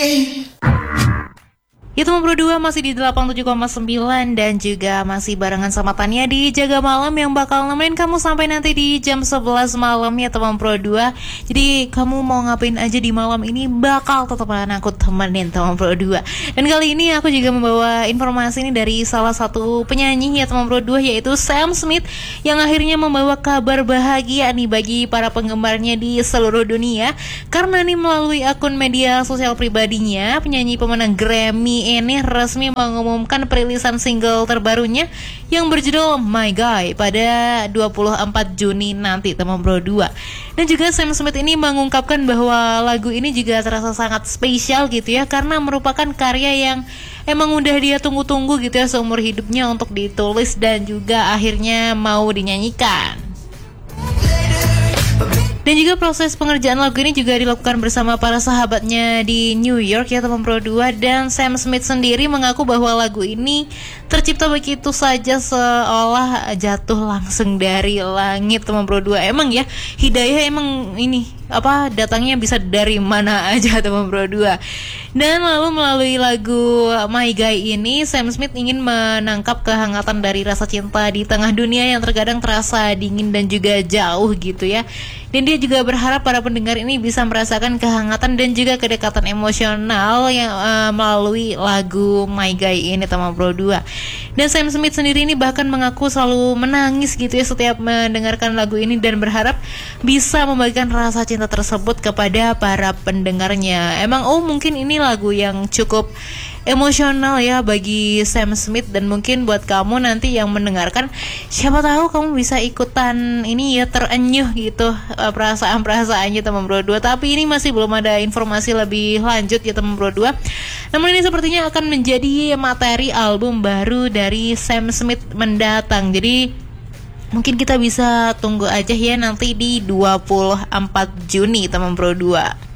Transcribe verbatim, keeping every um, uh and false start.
Itu nomor dua masih di delapan puluh tujuh koma sembilan dan juga masih barengan sama Tania di Jaga Malam yang bakal nemenin kamu sampai nanti di jam sebelas malam ya teman Pro dua. Jadi kamu mau ngapain aja di malam ini bakal tetap aku temenin teman Pro dua. Dan kali ini aku juga membawa informasi ini dari salah satu penyanyi ya teman Pro dua, yaitu Sam Smith, yang akhirnya membawa kabar bahagia nih bagi para penggemarnya di seluruh dunia. Karena nih melalui akun media sosial pribadinya, penyanyi pemenang Grammy ini resmi mengumumkan perilisan single terbarunya yang berjudul My Guy pada dua puluh empat Juni nanti teman Pro dua. Dan juga Sam Smith ini mengungkapkan bahwa lagu ini juga terasa sangat spesial gitu ya, karena merupakan karya yang emang udah dia tunggu-tunggu gitu ya seumur hidupnya untuk ditulis dan juga akhirnya mau dinyanyikan. Dan juga proses pengerjaan lagu ini juga dilakukan bersama para sahabatnya di New York ya teman Pro dua. Dan Sam Smith sendiri mengaku bahwa lagu ini tercipta begitu saja seolah jatuh langsung dari langit teman Pro dua. Emang ya hidayah emang ini apa datangnya bisa dari mana aja teman Pro dua. Dan lalu melalui lagu My Guy ini, Sam Smith ingin menangkap kehangatan dari rasa cinta di tengah dunia yang terkadang terasa dingin dan juga jauh gitu ya. Dan dia juga berharap para pendengar ini bisa merasakan kehangatan dan juga kedekatan emosional yang uh, melalui lagu My Guy ini teman Pro dua. Dan Sam Smith sendiri ini bahkan mengaku selalu menangis gitu ya setiap mendengarkan lagu ini dan berharap bisa membagikan rasa cinta tersebut kepada para pendengarnya. Emang oh mungkin ini lagu yang cukup emosional ya bagi Sam Smith, dan mungkin buat kamu nanti yang mendengarkan, siapa tahu kamu bisa ikutan ini ya, terenyuh gitu perasaan-perasaannya teman Pro dua. Tapi ini masih belum ada informasi lebih lanjut ya teman Pro dua. Namun ini sepertinya akan menjadi materi album baru dari Sam Smith mendatang. Jadi mungkin kita bisa tunggu aja ya nanti di dua puluh empat Juni teman Pro dua.